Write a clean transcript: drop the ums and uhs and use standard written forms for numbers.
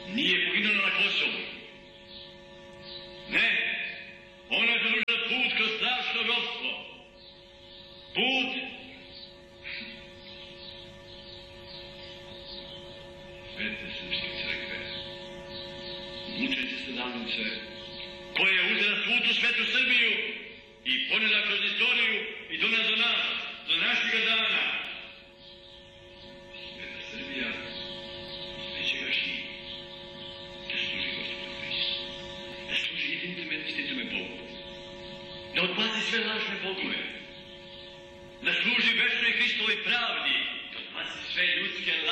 nije poginula na Kosovu. Ne, ona je zadužila put kroz strašno ropstvo. Put Svete Srpske crkve, mučeće stradalnice, koja je uzela svu tu svetu Srbiju i ponela kroz istoriju i donela do nas, do našega dana. Sveta Srbija svećega živi, da služi Gospodu Hristu, da služi istinitome Bogu, da odbaci sve lažne bogove, da služi večnoj Hristovoj pravdi, da odbaci sve ljudske